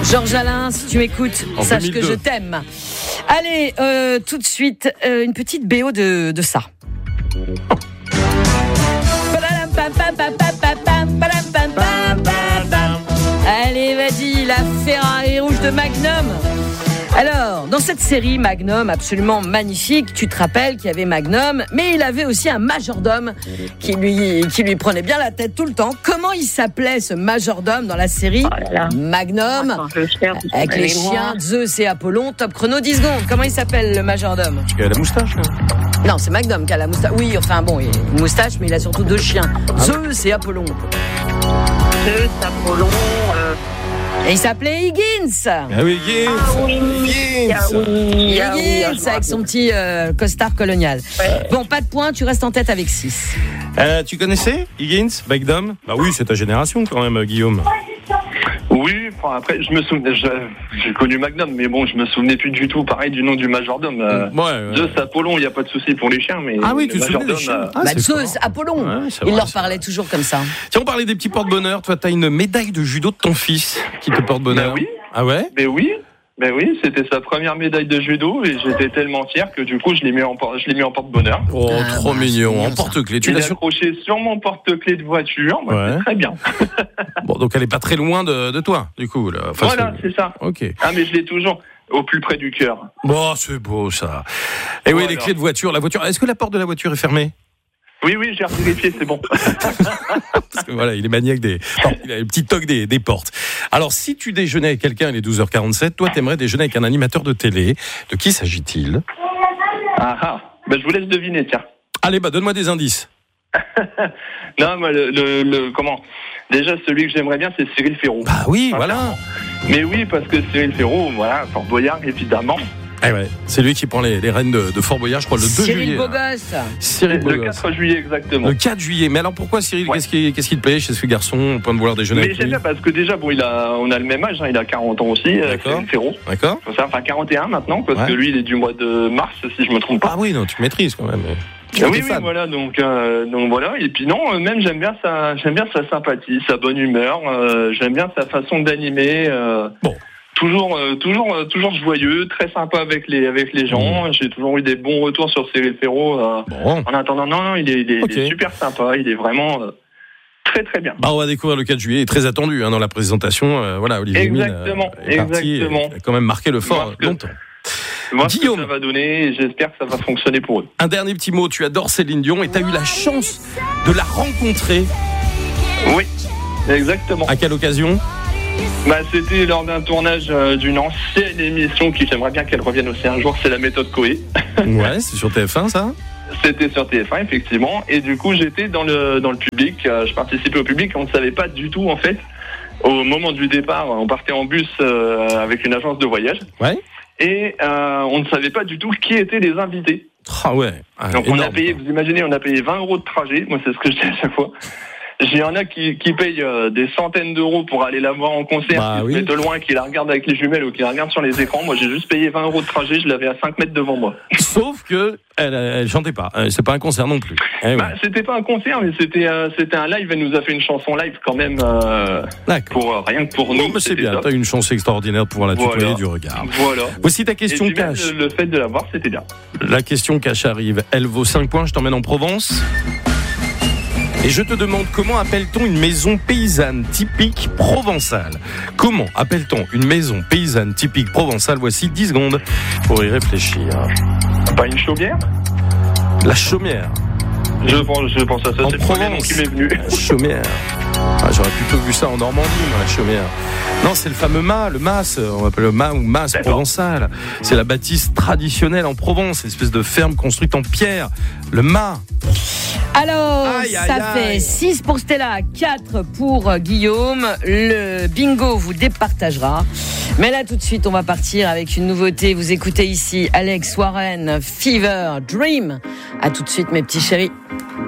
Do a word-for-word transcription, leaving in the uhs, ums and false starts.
Georges Alain, si tu m'écoutes, En sache deux mille deux. que je t'aime. Allez, euh, tout de suite, euh, une petite B O de, de ça. Allez, vas-y, la Ferrari rouge de Magnum. Alors, dans cette série Magnum, absolument magnifique, tu te rappelles qu'il y avait Magnum, mais il avait aussi un majordome qui lui, qui lui prenait bien la tête tout le temps. Comment il s'appelait ce majordome dans la série Oh là là. Magnum, Attends, je vais faire du avec son les mémoire. chiens Zeus et Apollon? Top chrono, dix secondes. Comment il s'appelle le majordome? Il a la moustache, là. Non, c'est Magnum qui a la moustache. Oui, enfin bon, il a une moustache, mais il a surtout deux chiens, Zeus et Apollon. Zeus, Apollon. Euh... Et il s'appelait Higgins. Ah oui, Higgins. Ah oui, Higgins. ah oui, ah oui, Higgins, ah, je me avec son rappelle. petit euh, costard colonial. Ouais. Bon, pas de points, tu restes en tête avec six. Euh, tu connaissais Higgins, Magnum? Bah oui, c'est ta génération quand même, Guillaume. Oui, enfin, après, je me souvenais, je- j'ai connu Magnum, mais bon, je me souvenais plus du tout, pareil, du nom du majordome. Euh, Ouais, ouais. Zeus, Apollon, il n'y a pas de souci pour les chiens, mais. Ah oui, le tu te souviens des majordome, chiens? euh, Ah, bah, c'est Zeus, fort. Apollon. Ouais, c'est il vrai, leur c'est parlait toujours comme ça. Tiens, on parlait des petits porte-bonheur. Toi, t'as une médaille de judo de ton fils qui te porte bonheur. Bah oui. Ah ouais? Mais oui, mais oui, c'était sa première médaille de judo et j'étais tellement fier que du coup, je l'ai mis en, por- je l'ai mis en porte-bonheur. Oh, Ah, trop bah, mignon. c'est bien, En ça. porte-clés. Tu Tu l'as l'as sur... accroché sur mon porte-clés de voiture, bah, Ouais. c'est très bien. Bon, donc elle est pas très loin de, de toi, du coup. Là. Enfin, Voilà, c'est- c'est ça. Ok. Ah, mais je l'ai toujours au plus près du cœur. Bon, c'est beau ça. Et oui, Voilà. les clés de voiture. La voiture. Est-ce que la porte de la voiture est fermée? Oui, oui, j'ai vérifié, c'est bon. Parce que voilà, il est maniaque des. Non, il a le petit toc des, des portes. Alors, si tu déjeunais avec quelqu'un, il est douze heures quarante-sept. Toi, t'aimerais déjeuner avec un animateur de télé. De qui s'agit-il? Ah ah, bah, je vous laisse deviner, tiens. Allez, bah donne-moi des indices. Non, moi, le, le, le- comment déjà, celui que j'aimerais bien, c'est Cyril Ferraud. Bah oui, voilà. Mais oui, parce que Cyril Ferraud, voilà, Fort Boyard, évidemment. Eh ouais, c'est lui qui prend les, les rênes de, de Fort Boyard, je crois, le deux Cyril juillet. là. Bogosse. Cyril Le Bogosse. quatre juillet, exactement. Le quatre juillet. Mais alors pourquoi Cyril? Ouais. Qu'est-ce qui, qu'est-ce qui te plaît chez ce garçon au point de vouloir déjeuner Mais avec j'aime lui? bien parce que déjà, bon, il a, on a le même âge, hein, il a quarante ans aussi, euh, D'accord. Cyril Ferraud. D'accord. Faut savoir, Enfin, quarante et un maintenant, parce Ouais. que lui, il est du mois de mars, si je me trompe pas. Ah oui, non, tu maîtrises quand même. Tu Ah es oui, oui, fan. voilà, donc, euh, donc voilà. Et puis non, euh, même j'aime bien sa, j'aime bien sa sympathie, sa bonne humeur. euh, j'aime bien sa façon d'animer. euh, Bon. Toujours, euh, toujours, euh, toujours joyeux, très sympa avec les, avec les gens. J'ai toujours eu des bons retours sur Cyril Ferraud. euh, Bon. en attendant, non, non, il est, il est, il Ok. est super sympa. Il est vraiment euh, très, très bien. Bah, on va découvrir le quatre juillet, il est très attendu hein, dans la présentation. Euh, voilà, Olivier Mine Exactement, euh, est parti, exactement. et a quand même marqué le fort Voir que- longtemps. Voir ce que Guillaume. ça va donner et j'espère que ça va fonctionner pour eux. Un dernier petit mot, tu adores Céline Dion et tu as eu la chance de la rencontrer. Oui, exactement. À quelle occasion? Bah, c'était lors d'un tournage euh, d'une ancienne émission qui j'aimerais bien qu'elle revienne aussi un jour, c'est la méthode Coé. Ouais, c'est sur T F un ça? C'était sur T F un, effectivement. Et du coup, j'étais dans le, dans le public. euh, je participais au public. On ne savait pas du tout, en fait. Au moment du départ, on partait en bus euh, avec une agence de voyage. Ouais. Et euh, on ne savait pas du tout qui étaient les invités. Ah ouais. Ah, Donc, on a énorme, payé, quoi. vous imaginez, on a payé vingt euros de trajet. Moi, c'est ce que je dis à chaque fois. Il y en a qui, qui payent euh, des centaines d'euros pour aller la voir en concert, Bah qui oui. se mettent de loin, qui la regardent avec les jumelles ou qui la regardent sur les écrans. Moi, j'ai juste payé vingt euros de trajet. Je l'avais à cinq mètres devant moi. Sauf que elle, elle chantait pas. Euh, C'est pas un concert non plus. Eh ouais. Bah, c'était pas un concert, mais c'était euh, c'était un live. Elle nous a fait une chanson live quand même, euh, D'accord. pour euh, rien que pour nous. Bon, bah, c'est c'était bien. top. T'as une chance extraordinaire de pouvoir la tutoyer Voilà. du regard. Voilà. Voici ta Et question puis même cash. le, le fait de l'avoir, c'était bien. La question cash arrive. Elle vaut cinq points. Je t'emmène en Provence. Et je te demande comment appelle-t-on une maison paysanne typique provençale? Comment appelle-t-on une maison paysanne typique provençale? Voici dix secondes pour y réfléchir. Pas une chaumière? La chaumière. Je pense, je pense à ça. En C'est le premier nom Provence. qui m'est venu. La chaumière. Ah, j'aurais plutôt vu ça en Normandie, moi, la chaumière. Non, c'est le fameux mât, le mas, on appelle le mât ou mas D'accord. provençal. C'est la bâtisse traditionnelle en Provence, une espèce de ferme construite en pierre. Le mât. Alors, Aïe, aïe, ça aïe. fait six pour Stella, quatre pour euh, Guillaume. Le bingo vous départagera. Mais là, tout de suite, on va partir avec une nouveauté. Vous écoutez ici Alex Warren, Fever, Dream. À tout de suite, mes petits chéris.